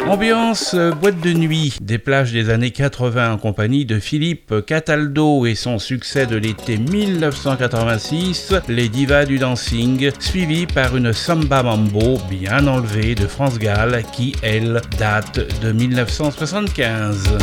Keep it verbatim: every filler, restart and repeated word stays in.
Ambiance euh, boîte de nuit des plages des années quatre-vingts en compagnie de Philippe Cataldo et son succès de l'été dix-neuf cent quatre-vingt-six, Les Divas du Dancing, suivi par une samba mambo bien enlevée de France Gall qui, elle, date de dix-neuf cent soixante-quinze.